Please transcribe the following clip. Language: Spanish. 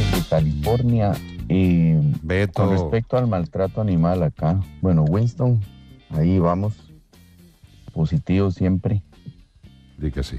desde California. Con Beto. respecto al maltrato animal acá, bueno, Winston, ahí vamos, positivo siempre. Di que sí.